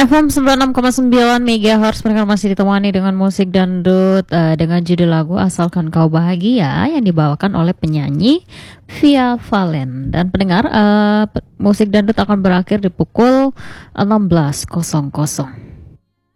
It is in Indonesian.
FM 96,9 MHz mereka masih ditemani dengan musik dangdut dengan judul lagu Asalkan Kau Bahagia yang dibawakan oleh penyanyi Via Valen. Dan pendengar, musik dangdut akan berakhir di pukul 16.00.